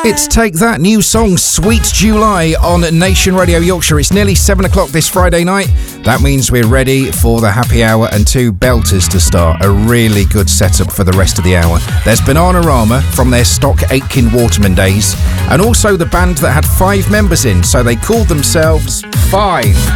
It's Take That, new song Sweet July on Nation Radio Yorkshire. It's nearly 7 o'clock this Friday night. That means we're ready for the happy hour and two belters to start. A really good setup for the rest of the hour. There's Bananarama from their Stock Aitken Waterman days, and also the band that had 5 members in, so they called themselves Fine.